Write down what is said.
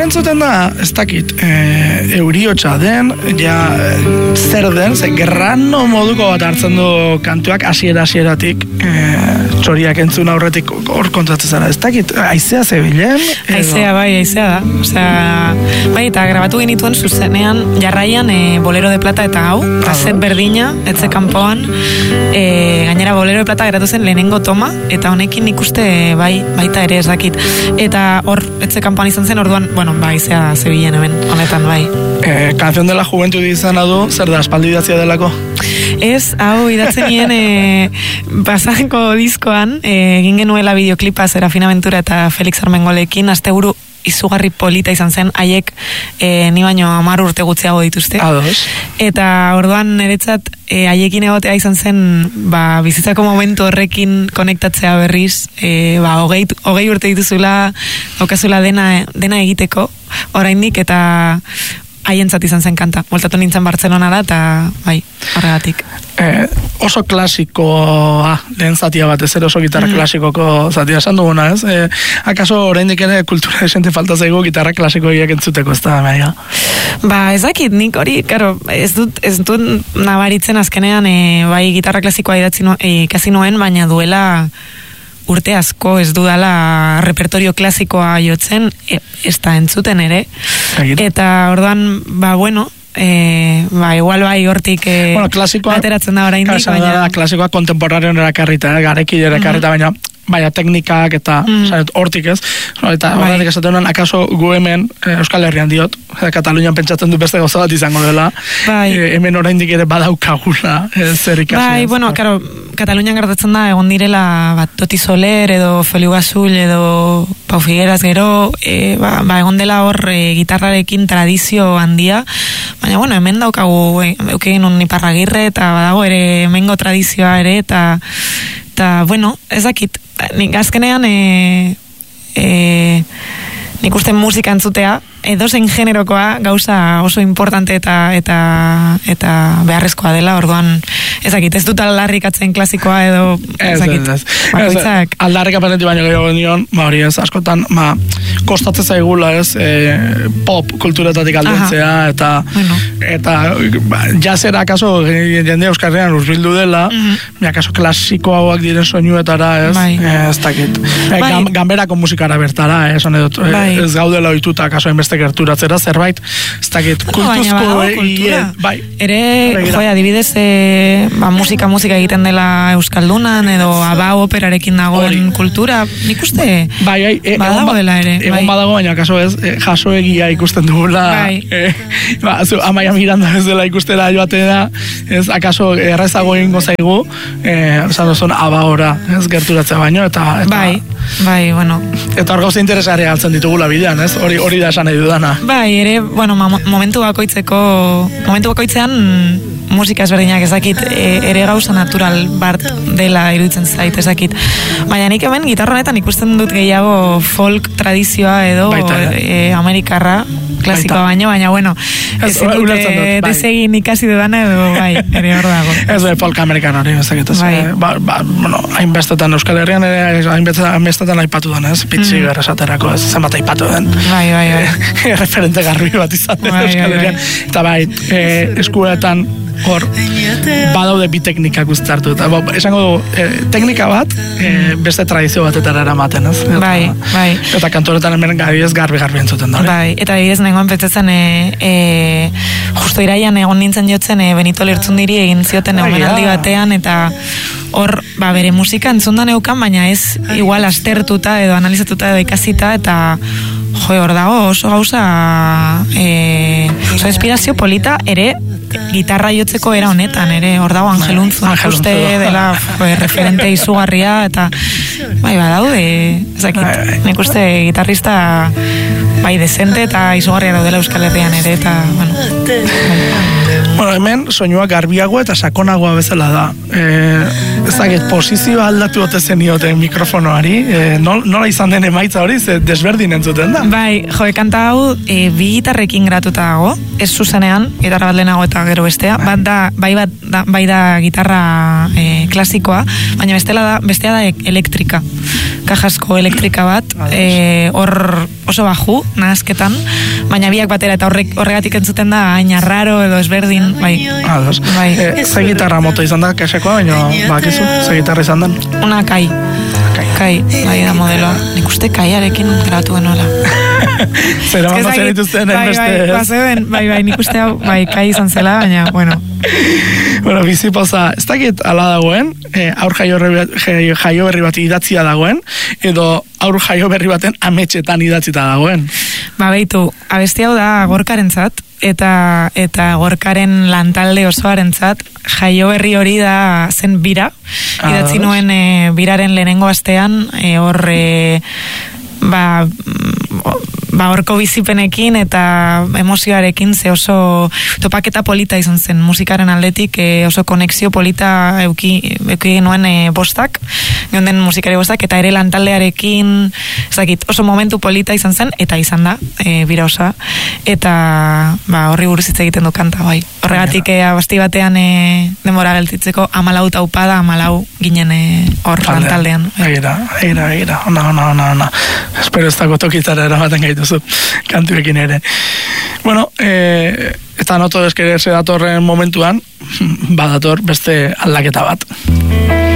entzuten da, ez dakit, euriotxa den, ja, zer den, grano moduko bat hartzen du kantuak, hasieratik, txoriak entzun aurretik hor kontratzen zara, ez dakit, aizea zebilen? Aizea da. Osea, bai, eta grabatu genituen zuzenean, jarraian Bolero de Plata eta hau, kaset berdina, etxe kanpoan, gainera Bolero de Plata geratu zen lehenengo toma, eta honekin ikuste baita ere ez dakit. Eta hor, etxe kanpoan izan zen, orduan, bueno, aizea zebilen hemen, honetan, bai. Canción de la Juventud izan adu, zer da, espaldi idatzia delako? Ez, hau, idatzen nien pasako diskoan, egin genuela bideoklipa Serafina Ventura eta Felix Armengolekin, asteburu izugarri polita izan zen, haiek ni baino 10 urte gutxiago dituzte. Ados. Eta orduan niretzat haiekin egotea izan zen, bizitzako momentu horrekin konektatzea berriz, 20 urte dituzula, okazula dena egiteko, oraindik, eta haientzat izan zen kanta. Voltatu nintzen Bartzelonara eta bai, horregatik. Oso klasikoa lehen zatia bat, ez oso gitarra klasikoko zatia esan duguna, ez? Akaso oraindik ere kultura esente falta zaigu gitarra klasikoiak entzuteko, ez da, maia? Ez dakit, nik hori, karo, ez dut nabaritzen azkenean, bai gitarra klasikoa ikasi nuen, baina duela urte asko ez dudala repertorio klasikoa jotzen, ez da entzuten ere. Eta orduan, igual hortik ateratzen da oraindik, baina klasikoa kontemporanean erakarrita, gareki erakarrita, baina teknikak eta hortik ez, eta horretik esaten honen, akaso gu hemen Euskal Herrian diot, Katalunian pentsatzen du beste gauza bat izango dela, hemen oraindik ere badaukagula zer ikasi. Karo, Katalunian gertatzen da, egon direla Toti Soler edo Feliu Gazul edo Pau Figueras gero, egon dela hor gitarrarekin tradizio handia, baina hemen daukagu eukegin un Iparragirre eta badago ere hemengo tradizioa ere, eta ez dakit, nik azkenean nik uste musika entzutea, edozein generokoa gauza oso importante eta beharrezkoa dela, orduan ez dakit, ez dut aldarrikatzen klasikoa edo ez dakit. Aldarrikapenetik baino gehiago nion, hori ez, askotan, kostatzen zaigula ez, pop kulturetatik aldentzea, eta jazera akaso jende Euskarrian urbildu dela, akaso klasiko hauak diren soinuetara ez, ez dakit. Ganberako musikara bertara, ez gaudela ohituta akaso enbeste gerturatzera zerbait, ez dakit, kultuzko ere, adibidez musika egiten dela Euskaldunan edo abao operarekin dagoen kultura, nik uste badago dela ere. Egon badago, baina kaso ez, jaso egia ikusten dugula, Amaia Miranda ez dela ikustera joatea, ez akaso errezago egingo zaigu, esan duzun abaora, ez gerturatzea baino, eta eta hor gauza interesgarria galtzen ditugula bidean, ez? Hori da esan nahi dudana. Ere, momentu bakoitzean musika ezberdinak ezakit, ere gauza natural bat dela iruditzen zait, ezakit. Baina nik hemen gitarra honetan ikusten dut gehiago folk tradizioa edo amerikarra, klasikoa baino, baina ez dut desegin ikasi dudana edo ere hor dago. Ez folk amerikan hori, ezakit. Hainbestetan Euskal Herrian ere hainbestetan aipatu den, ez? Pitzi esaterako, ez zenbat aipatu den. Referente garbi bat izan Euskal Herrian. Eta eskuetan hor badaude bi teknikak uztartu. Esango du, teknika bat beste tradizio batetara eramaten, ez? Eta kantoretan hemen garbi entzuten da. Eta adibidez nengoen pentsatzen justo iraian egon nintzen jotzen Benito Lertzundiri egin zioten omenaldi batean, eta hor bere musika entzundan eukan, baina ez igual astertuta edo analizatuta edo ikasita, eta hor dago oso gauza oso inspirazio polita ere gitarra jotzeko era honetan, ere hor dago Angeluntzun uste dela referente izugarria, eta badaude ezakit, nik uste gitarrista dezente eta izugarria daudela Euskal Herrian ere, eta hemen soinuak garbiagoa eta sakonagoa bezala da. Ezakit, posizioa aldatu ote zenioten mikrofonoari, nola izan den emaitza hori, desberdin entzuten da? Kanta hau bi gitarrekin gratuta dago, ez zuzenean, gitarra bat lehenago eta gero bestea, bat bai da gitarra klasikoa, baina bestea da elektrika, kajasko elektrika bat, hor oso baju, nahazketan, baina biak batera, eta horregatik entzuten da, hain arraro edo ezberdin, bai. Ze gitarra moto izan da, kasekoa, baina bakizu, ze gitarra izan den? Una kai, bai da modeloa. Nik uste kaiarekin grabatu genuela. Zera mando zer dituzten enbeste. Bai, nik uste hau, kai izan zela, baina, bueno. Bueno, bizipoza, ez dakit ala dagoen, aur jaio berri bat idatzia dagoen, edo aur jaio berri baten ametxetan idatzita dagoen. Ba, behitu, abesti hau da Gorkarentzat, eta Gorkaren lantalde osoarentzat, jaio berri hori da zen bira, idatzi nuen biraren lehenengo astean, hor horko bizipenekin eta emozioarekin ze oso topaketa polita izan zen musikaren aldetik, oso konexio polita euki nuen bostak, geunden musikari bostak, eta ere lantaldearekin oso momentu polita izan zen, eta izan da bira osoa, eta horri buruz hitz egiten du kanta, bai. Horregatik abasti batean denbora geltitzeko 14 taupada, 14 ginen hor lantaldean. Egira, ona. Espero ez dago tokitara eramaten gaituzu kantuekin ere. Bueno, eta noto eskerese datorren momentuan, badator beste aldaketa bat.